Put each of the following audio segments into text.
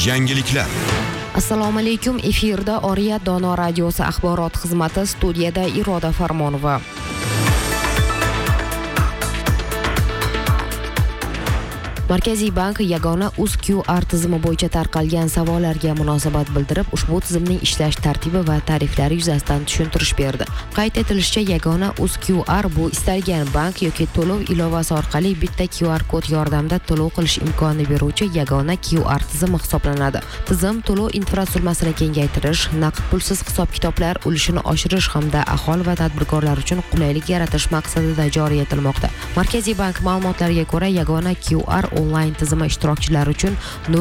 Yangiliklar. Assalomu alaykum. Efirda Oriyat Dono radiosi axborot xizmati, studiyada Iroda Farmonova. Markaziy bank yagona UzQR tizimi bo'yicha tarqalgan savollarga munosabat bildirib, ushbu tizimning ishlash tartibi va tariflari yuzasidan tushuntirish berdi. Qayd etilishicha, yagona UzQR bu istalgan bank yoki to'lov ilovasi orqali bitta QR kod yordamida to'lov qilish imkonini beruvchi yagona QR tizimi hisoblanadi. Tizim to'lov infratuzilmasini kengaytirish, naqd pulsiz hisob-kitoblar ulushini oshirish hamda aholi va tadbirkorlar uchun qulaylik yaratish maqsadida joriy etilmoqda. Markaziy bank ma'lumotlariga ko'ra, yagona QR onlayn tizimi ishtirokchilari uchun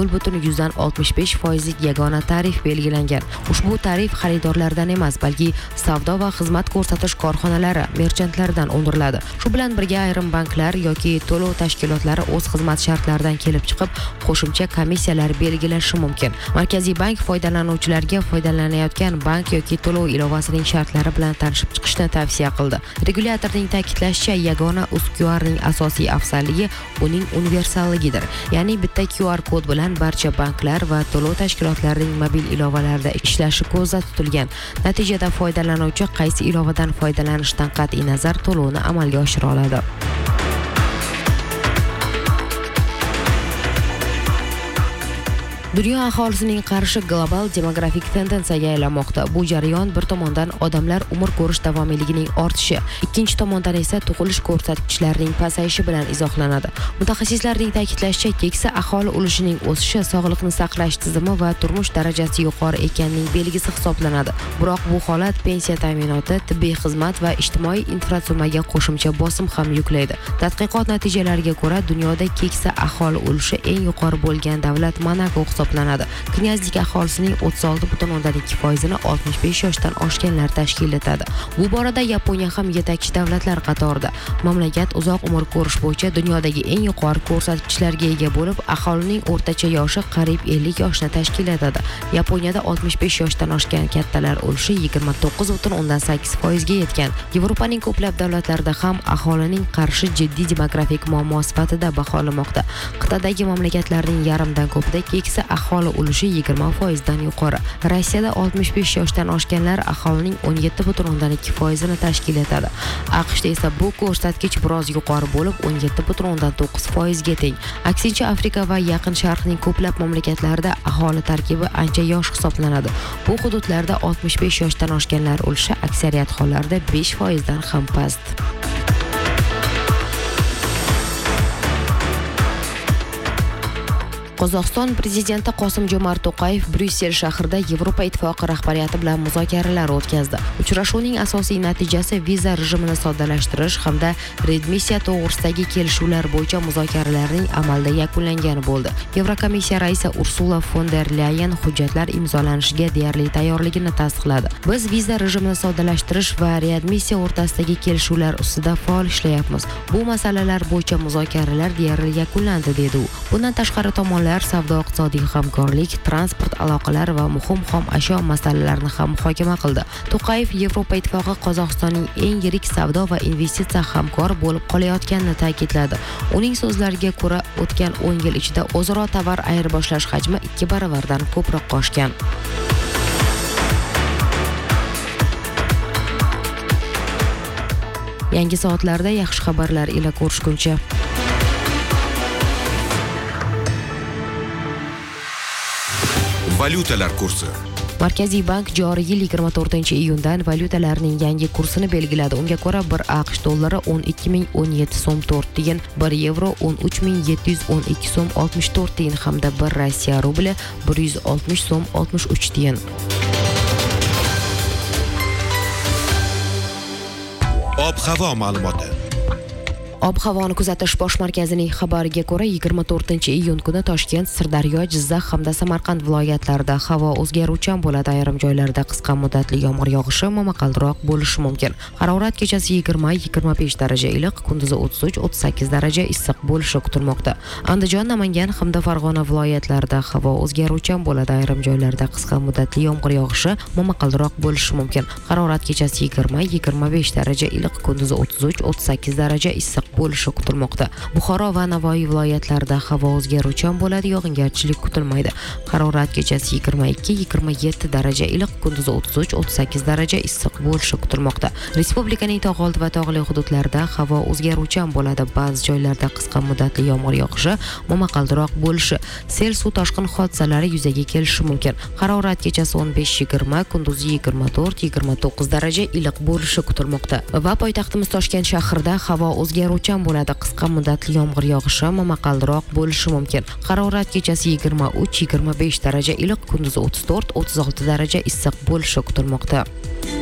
0.65% yagona tarif belgilangan. Ushbu tarif xaridorlardan emas, balki savdo va xizmat ko'rsatish korxonalari, merchantlardan undiriladi. Shu bilan birga ayrim banklar yoki to'lov tashkilotlari o'z xizmat shartlaridan kelib chiqib, qo'shimcha komissiyalar belgilashi mumkin. Markaziy bank foydalanuvchilarga foydalanayotgan bank yoki to'lov ilovasining shartlari bilan tanishib chiqishni tavsiya qildi. Regulyatorning ta'kidlashicha, yagona UzQRning asosiy afzalligi uning universal ya'ni bitta QR kod bilan barcha banklar va to'lov tashkilotlarining mobil ilovalarida ishlashi ko'zda tutilgan. Natijada foydalanuvchi qaysi ilovadan foydalanishdan qat'iy nazar to'lovni amalga oshira oladi. Dunyo aholisining qarishi global demografik tendensiyaga aylanmoqda. Bu jarayon bir tomondan odamlar umr ko'rish davomiyligining ortishi, ikkinchi tomondan esa tug'ilish ko'rsatkichlarining pasayishi bilan izohlanadi. Mutaxassislarning ta'kidlashicha, keksa aholi ulushining o'sishi sog'liqni saqlash tizimi va turmush darajasi yuqori ekanining belgisi hisoblanadi. Biroq bu holat pensiya ta'minoti, tibbiy xizmat va ijtimoiy infratuzilmaga qo'shimcha bosim ham yuklaydi. Tadqiqot natijalariga ko'ra, dunyoda keksa aholi ulushi eng yuqori bo'lgan davlat Monako hisoblanadi. Knyazlik aholisining 36.2%ni 65 yoshdan oshganlar tashkil etadi. Bu borada Yaponiya ham yetakchi davlatlar qatorida. Mamlakat uzoq umr ko'rish bo'yicha dunyodagi eng yuqori ko'rsatkichlarga ega bo'lib, aholining o'rtacha yoshi qariyb 50 yoshni tashkil etadi. Yaponiyada 65 yoshdan oshgan kattalar ulushi 29.8% ga yetgan. Yevropaning ko'plab davlatlarida ham aholining qarishi jiddiy demografik muammo sifatida baholanmoqda. Qit'adagi mamlakatlarning yarmidan ko'pida keksa aholi ulushi 20% dan yuqori. Rossiyada 65 yoshdan oshganlar aholining 17.2% ni tashkil etadi. AQShda esa bu ko'rsatkich biroz yuqori bo'lib, 17.9% ga teng. Aksincha, Afrika va Yaqin Sharqning ko'plab mamlakatlarida aholi tarkibi ancha yosh hisoblanadi. Bu hududlarda 65 yoshdan oshganlar ulushi aksariyat hollarda 5% dan ham past. Qozog'iston prezidenti Qosim-Jomart To'qayev Bryussel shahrida Yevropa Ittifoqi rahbariyati bilan muzokaralar o'tkazdi. Uchrashuvning asosiy natijasi viza rejimini soddalashtirish hamda readmissiya to'g'risidagi kelishuvlar bo'yicha muzokaralarning amalda yakunlangani bo'ldi. Yevrokomissiya raisi Ursula von der Leyen hujjatlar imzolanishiga deyarli tayyorligini tasdiqladi. Biz viza rejimini soddalashtirish va readmissiya o'rtasidagi kelishuvlar ustida faol ishlayapmiz. Bu masalalar bo'yicha muzokaralar deyarli yakunlandi, dedi u. Bundan tashqari tomonlar savdo-iqtisodiy hamkorlik, transport aloqalari va muhim xom ashyo masalalarini ham muhokama qildi. To'qayev Yevropa Ittifoqi Qozog'istonning eng yirik savdo va investitsiya hamkori bo'lib qolayotganini ta'kidladi. Uning so'zlariga ko'ra, o'tgan 10 yil ichida o'zaro tovar ayirboshlash hajmi 2 baravardan ko'proq oshgan. Yangi soatlarda yaxshi xabarlar ila ko'rishguncha. Valyutalar kursi. Markaziy bank joriy yil 24-iyundan valyutalarning yangi kursini belgiladi. Unga ko'ra 1 AQSh dollari 12.017 so'm 4 tiyin, 1 yevro 13.712 so'm 64 tiyin hamda 1 Rossiya rubli 160 so'm 63 tiyin. Ob-havo ma'lumoti. Ob-havoni kuzatish bosh markazining xabariga ko'ra 24-iyun kuni Toshkent, Sirdaryo, Jizzax hamda Samarqand viloyatlarida havo o'zgaruvchan bo'ladi. Ayrim joylarda qisqa muddatli yomg'ir yog'ishi momaqaldiroq bo'lishi mumkin. Harorat kechasi 20-25 daraja iliq, kunduzi 33-38 daraja issiq bo'lishi kutilmoqda. Andijon, Namangan hamda Farg'ona viloyatlarida havo o'zgaruvchan bo'ladi. Ayrim joylarda qisqa muddatli yomg'ir yog'ishi momaqaldiroq bo'lishi mumkin. Harorat kechasi 20-25 daraja iliq, kunduzi 33-38 daraja issiq bo'lishi kutilmoqda. Buxoro va Navoiy viloyatlarida havo o'zgaruvchan bo'ladi, yog'ingarchilik kutilmaydi. Harorat kechasi 22-27 daraja, iliq kunduzi 33-38 daraja issiq bo'lishi kutilmoqda. Respublikaning tog' oldi va tog'li hududlarida havo o'zgaruvchan bo'ladi. Ba'zi joylarda qisqa muddatli yomg'ir yog'ishi, momaqaldiroq bo'lishi, sel suv toshqin hodisalari yuzaga kelishi mumkin. Harorat kechasi 15-20, kunduzi 24-29 daraja iliq bo'lishi kutilmoqda. Va poytaxtimiz Toshkent shahrida havo o'zgaruvchan bo'ladi. Qisqa muddatli yomg'ir yog'ishi, momaqaldiroq bo'lishi mumkin. Harorat kechasi 23-25 daraja, iliq kunduzi 34-36 daraja issiq bo'lishi kutilmoqda.